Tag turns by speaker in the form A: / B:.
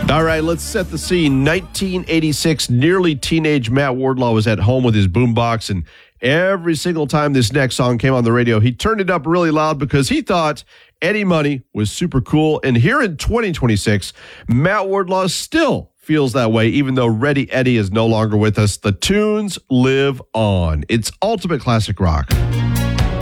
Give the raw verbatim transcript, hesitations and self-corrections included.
A: All right, let's set the scene. nineteen eighty-six, nearly teenage Matt Wardlaw was at home with his boombox, and every single time this next song came on the radio, he turned it up really loud because he thought Eddie Money was super cool. And here in twenty twenty-six, Matt Wardlaw still feels that way, even though Ready Eddie is no longer with us. The tunes live on. It's ultimate classic rock.